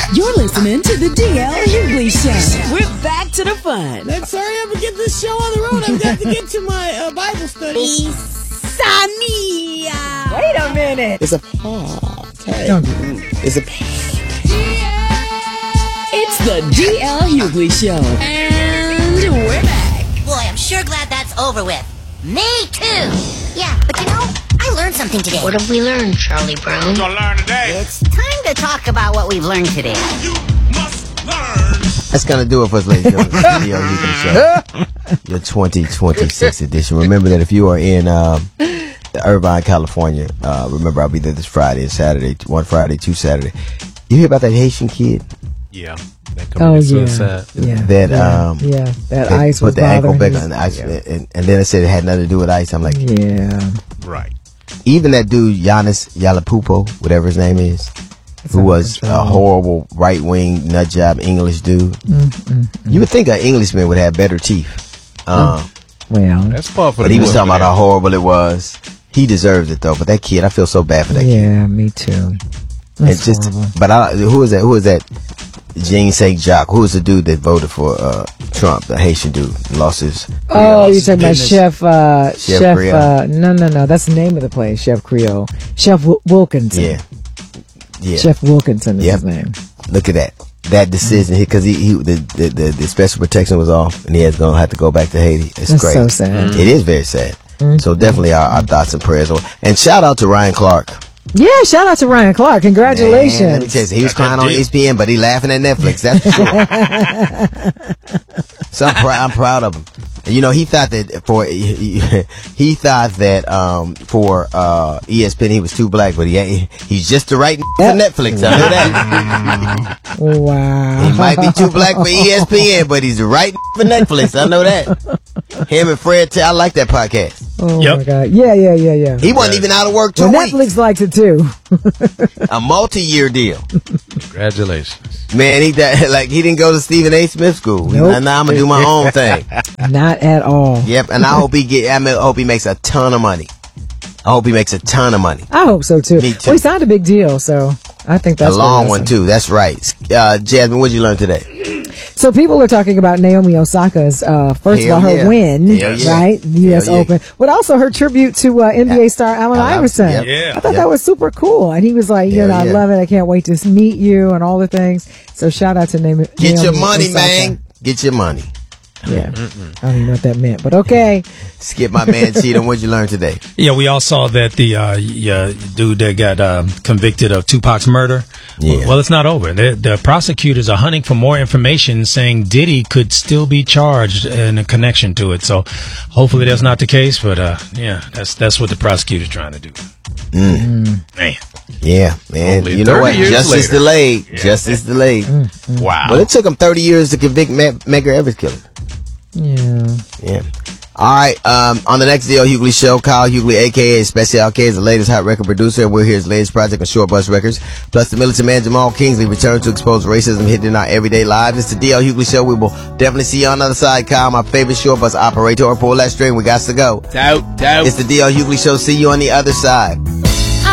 You're listening to the DL Hughley Show. We're back to the fun. Let's hurry up and get this show on the road. I've got to get to my Bible study. Samia. Wait a minute. It's a podcast. It's a It's the DL Hughley Show. And we're back. Boy, I'm sure glad that's over with. Me too. Yeah, but I learned something today. What have we learned, Charlie Brown? What you gonna learn today? It's time to talk about what we've learned today. You must learn. That's going to do it for us, ladies and gentlemen. The DL Hughley Show. Your 2026 edition. Remember that if you are in Irvine, California, remember I'll be there this Friday and Saturday. One Friday, two Saturday. You hear about that Haitian kid? Yeah. That committed suicide. That ice was put the ankle back him. on the ice, and then it said it had nothing to do with ice. I'm like, Right. Even that dude Giannis Yalapupo, whatever his name is, who was a horrible right-wing nut job English dude. You would think an Englishman would have better teeth. Well, that's part for but the he was boy talking for about how that. horrible it was. He deserves it though. But that kid, I feel so bad for that kid. yeah, me too. That's horrible. But who is that? Who is that? Jean St. Jacques. Who was the dude that voted for Trump? The Haitian dude lost his. Oh, you're talking about Chef Creole. no. That's the name of the place, Chef Creole. Chef Wilkinson. Yeah. Chef Wilkinson is his name. Look at that. That decision, because the special protection was off, and he has going to have to go back to Haiti. It's That's great. so sad. It is very sad. So definitely our thoughts and prayers. And shout out to Ryan Clark. Yeah, shout out to Ryan Clark. Congratulations. Man, let me tell you, he was crying on ESPN, but he laughing at Netflix. That's for sure. So I'm proud of him. And, he thought that for ESPN he was too black, but he's just the right for Netflix. I know that. Wow. He might be too black for ESPN, but he's the right for Netflix. I know that. Him and Fred, I like that podcast. Oh my God. Yeah. He wasn't even out of work 2 weeks. Netflix likes it too. A multi-year deal. Congratulations. Man, he didn't go to Stephen A. Smith School. Nope. Now I'm gonna do my own thing. Not at all. Yep, and I hope he makes a ton of money. I I hope so too. Me too. Well, he signed a big deal, so I think that's a long awesome. one too. That's right. Jasmine, what did you learn today? So people are talking about Naomi Osaka's first of all her win, right? The U.S. Open, but also her tribute to NBA star Allen Iverson. I thought that was super cool, and he was like, I love it. I can't wait to meet you and all the things. So shout out to Naomi. Get your money, Osaka. man. Get your money. Yeah, I don't even know what that meant, but okay. Skip, my man, Cheatham, what'd you learn today? Yeah, we all saw that the dude that got convicted of Tupac's murder. Yeah. Well, it's not over. The prosecutors are hunting for more information, saying Diddy could still be charged in a connection to it. So hopefully that's not the case, but that's what the prosecutor's trying to do. Man. Yeah, man. Only You know what? 30 years Justice later. delayed. Justice delayed. Wow. Well, it took him 30 years to convict Medgar Evers killer. Yeah. All right. On the next DL Hughley Show, Kyle Hughley, a.k.a. Special K, is the latest hot record producer. We're here his latest project on Short Bus Records. Plus, the militant man Jamal Kingsley returns to expose racism hidden in our everyday lives. It's the DL Hughley Show. We will definitely see you on the other side, Kyle, my favorite short bus operator. Pull that string. We got to go. Doubt. It's the DL Hughley Show. See you on the other side.